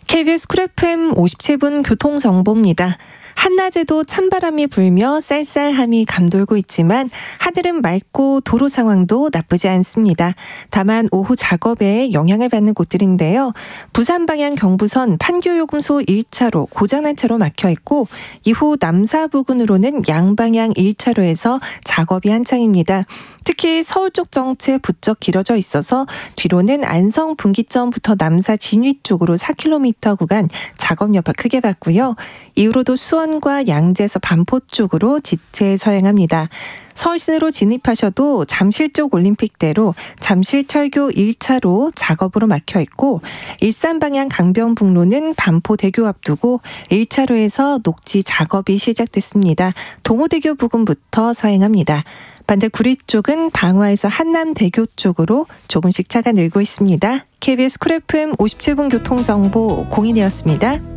KBS 쿨 FM 57분 교통정보입니다. 한낮에도 찬바람이 불며 쌀쌀함이 감돌고 있지만 하늘은 맑고 도로 상황도 나쁘지 않습니다. 다만 오후 작업에 영향을 받는 곳들인데요. 부산 방향 경부선 판교요금소 1차로 고장난 차로 막혀 있고 이후 남사 부근으로는 양방향 1차로에서 작업이 한창입니다. 특히 서울 쪽 정체 부쩍 길어져 있어서 뒤로는 안성 분기점부터 남사 진위 쪽으로 4km 구간 작업 여파 크게 받고요. 이후로도 수원과 양재에서 반포 쪽으로 지체 서행합니다. 서울 시내로 진입하셔도 잠실 쪽 올림픽대로 잠실철교 1차로 작업으로 막혀 있고 일산 방향 강변북로는 반포대교 앞두고 1차로에서 녹지 작업이 시작됐습니다. 동호대교 부근부터 서행합니다. 반대 구리 쪽은 방화에서 한남대교 쪽으로 조금씩 차가 늘고 있습니다. KBS 쿨 FM 57분 교통정보 공인이었습니다.